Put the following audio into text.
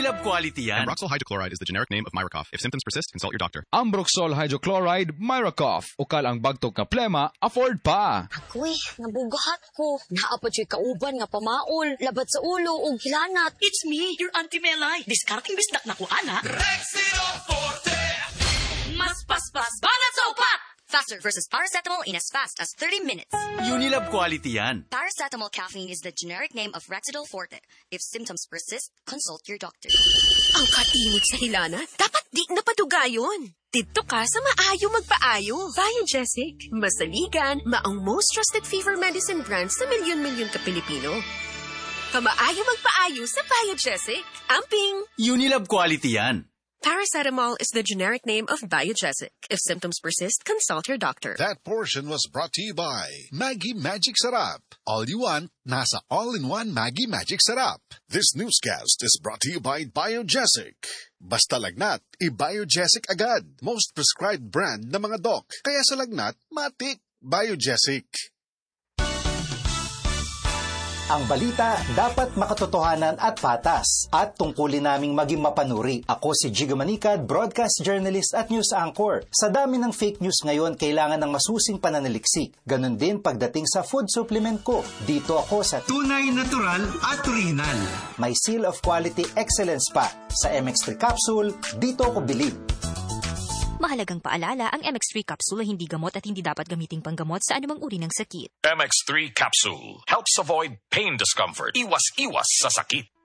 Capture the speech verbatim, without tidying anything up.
Unilab quality yan. Ambroxol hydrochloride is the generic name of Myracoff. If symptoms persist, consult your doctor. Ambroxol hydrochloride, Myracoff. Ukal ang bagtog nga plema, afford pa. Ako'y, nabugahat ko. Naapad yo'y kauban nga pamaol, labat sa ulo o gilanat. It's me, your Auntie Melay. Diskarting bisdak na ko, ana. Rexidol Forte! Mas paspas, banat sa upat! Faster versus paracetamol in as fast as thirty minutes. Unilab quality yan. Paracetamol caffeine is the generic name of Rexidol Forte. If symptoms persist, consult your doctor. Ang kainit sa hilana, dapat di napadugayon. Dito ka sa maayo magpaayo. Biogesic, masaligan, maong most trusted fever medicine brand sa milyon-milyon ka Pilipino. Kamaayo magpaayo sa Biogesic. Amping! Unilab quality yan. Paracetamol is the generic name of Biogesic. If symptoms persist, consult your doctor. That portion was brought to you by Maggie Magic Sarap. All you want, nasa all-in-one Maggie Magic Sarap. This newscast is brought to you by Biogesic. Basta lagnat, i-Biogesic agad. Most prescribed brand ng mga doc. Kaya sa lagnat, matik. Biogesic. Ang balita dapat makatotohanan at patas at tungkulin naming maging mapanuri. Ako si Jigo Manicad, broadcast journalist at news anchor. Sa dami ng fake news ngayon, kailangan ng masusing pananaliksik. Ganon din pagdating sa food supplement ko. Dito ako sa tunay, natural at original. May seal of quality excellence pa. Sa M X three capsule, dito ako bilib. Mahalagang paalala, ang M X three capsule ay hindi gamot at hindi dapat gamiting panggamot sa anumang uri ng sakit. M X three capsule helps avoid pain discomfort. Iwas-iwas sa sakit.